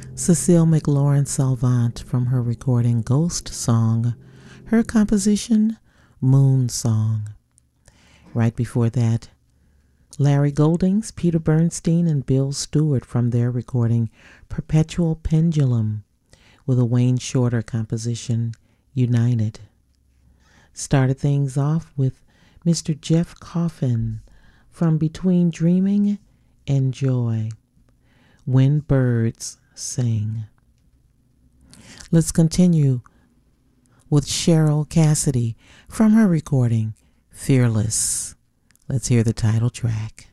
Cecile McLaurin Salvant from her recording Ghost Song, her composition Moon Song. Right before that, Larry Goldings, Peter Bernstein, and Bill Stewart from their recording Perpetual Pendulum with a Wayne Shorter composition United. Started things off with Mr. Jeff Coffin from Between Dreaming and Joy, When Birds Sing. Let's continue with Cheryl Cassidy from her recording Fearless. Let's hear the title track.